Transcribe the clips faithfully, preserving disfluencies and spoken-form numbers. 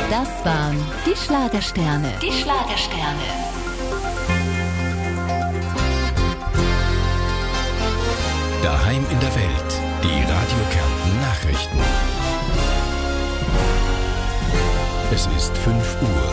Das waren die Schlagersterne. Die Schlagersterne. Daheim in der Welt. Die Radio Kärnten Nachrichten. Es ist fünf Uhr.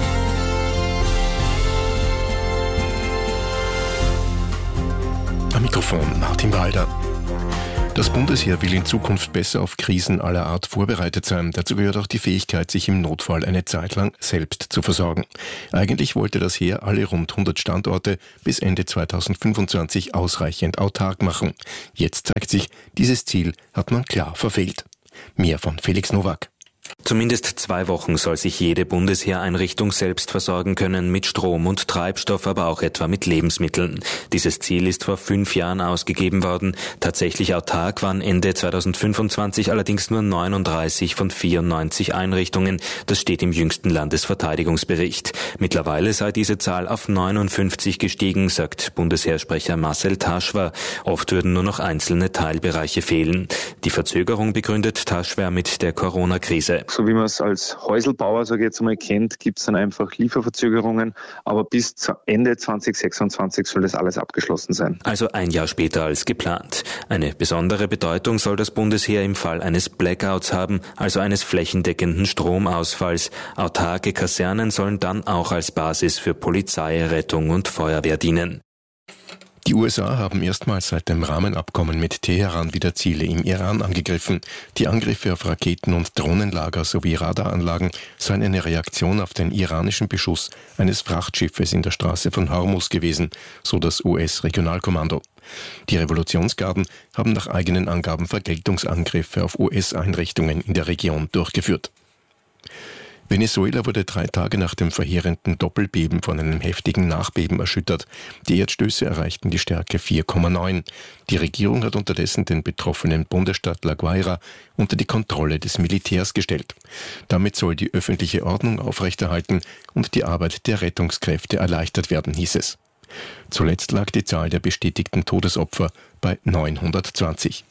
Am Mikrofon Martin Walder. Das Bundesheer will in Zukunft besser auf Krisen aller Art vorbereitet sein. Dazu gehört auch die Fähigkeit, sich im Notfall eine Zeit lang selbst zu versorgen. Eigentlich wollte das Heer alle rund hundert Standorte bis Ende zweitausendfünfundzwanzig ausreichend autark machen. Jetzt zeigt sich, dieses Ziel hat man klar verfehlt. Mehr von Felix Nowak. Zumindest zwei Wochen soll sich jede Bundesheereinrichtung selbst versorgen können mit Strom und Treibstoff, aber auch etwa mit Lebensmitteln. Dieses Ziel ist vor fünf Jahren ausgegeben worden. Tatsächlich autark waren Ende zweitausendfünfundzwanzig allerdings nur neununddreißig von vierundneunzig Einrichtungen. Das steht im jüngsten Landesverteidigungsbericht. Mittlerweile sei diese Zahl auf neunundfünfzig gestiegen, sagt Bundesheersprecher Marcel Taschwer. Oft würden nur noch einzelne Teilbereiche fehlen. Die Verzögerung begründet Taschwer mit der Corona-Krise. So wie man es als Häuselbauer, sage ich jetzt mal, kennt, gibt es dann einfach Lieferverzögerungen. Aber bis Ende zweitausendsechsundzwanzig soll das alles abgeschlossen sein. Also ein Jahr später als geplant. Eine besondere Bedeutung soll das Bundesheer im Fall eines Blackouts haben, also eines flächendeckenden Stromausfalls. Autarke Kasernen sollen dann auch als Basis für Polizei, Rettung und Feuerwehr dienen. Die U S A haben erstmals seit dem Rahmenabkommen mit Teheran wieder Ziele im Iran angegriffen. Die Angriffe auf Raketen- und Drohnenlager sowie Radaranlagen seien eine Reaktion auf den iranischen Beschuss eines Frachtschiffes in der Straße von Hormuz gewesen, so das U S-Regionalkommando. Die Revolutionsgarden haben nach eigenen Angaben Vergeltungsangriffe auf U S-Einrichtungen in der Region durchgeführt. Venezuela wurde drei Tage nach dem verheerenden Doppelbeben von einem heftigen Nachbeben erschüttert. Die Erdstöße erreichten die Stärke vier Komma neun. Die Regierung hat unterdessen den betroffenen Bundesstaat La Guaira unter die Kontrolle des Militärs gestellt. Damit soll die öffentliche Ordnung aufrechterhalten und die Arbeit der Rettungskräfte erleichtert werden, hieß es. Zuletzt lag die Zahl der bestätigten Todesopfer bei neunhundertzwanzig.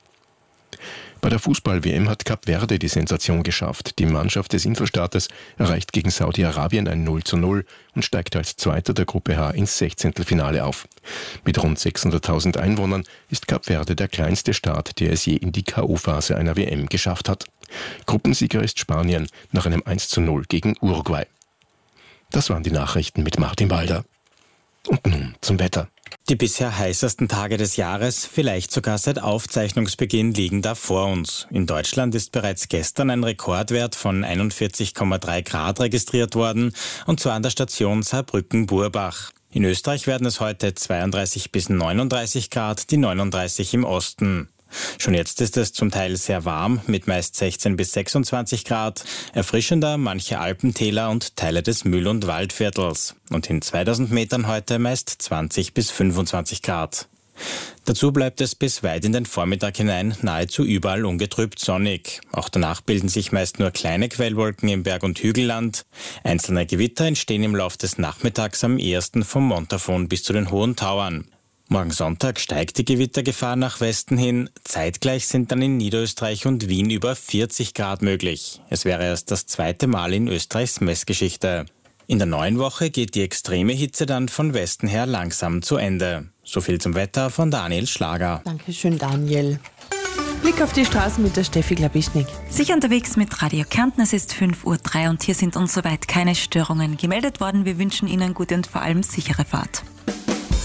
Bei der Fußball-W M hat Kap Verde die Sensation geschafft. Die Mannschaft des Inselstaates erreicht gegen Saudi-Arabien ein null zu null und steigt als Zweiter der Gruppe H ins Sechzehntelfinale auf. Mit rund sechshunderttausend Einwohnern ist Kap Verde der kleinste Staat, der es je in die K O-Phase einer W M geschafft hat. Gruppensieger ist Spanien nach einem eins zu null gegen Uruguay. Das waren die Nachrichten mit Martin Walder. Und nun zum Wetter. Die bisher heißesten Tage des Jahres, vielleicht sogar seit Aufzeichnungsbeginn, liegen da vor uns. In Deutschland ist bereits gestern ein Rekordwert von einundvierzig Komma drei Grad registriert worden, und zwar an der Station Saarbrücken-Burbach. In Österreich werden es heute zweiunddreißig bis neununddreißig Grad, die neununddreißig im Osten. Schon jetzt ist es zum Teil sehr warm, mit meist sechzehn bis sechsundzwanzig Grad, erfrischender manche Alpentäler und Teile des Mühl- und Waldviertels. Und in zweitausend Metern heute meist zwanzig bis fünfundzwanzig Grad. Dazu bleibt es bis weit in den Vormittag hinein nahezu überall ungetrübt sonnig. Auch danach bilden sich meist nur kleine Quellwolken im Berg- und Hügelland. Einzelne Gewitter entstehen im Lauf des Nachmittags am ehesten vom Montafon bis zu den Hohen Tauern. Morgen Sonntag steigt die Gewittergefahr nach Westen hin. Zeitgleich sind dann in Niederösterreich und Wien über vierzig Grad möglich. Es wäre erst das zweite Mal in Österreichs Messgeschichte. In der neuen Woche geht die extreme Hitze dann von Westen her langsam zu Ende. So viel zum Wetter von Daniel Schlager. Dankeschön, Daniel. Blick auf die Straßen mit der Steffi Glabischnik. Sicher unterwegs mit Radio Kärnten. Es ist fünf Uhr drei und hier sind uns soweit keine Störungen gemeldet worden. Wir wünschen Ihnen gute und vor allem sichere Fahrt.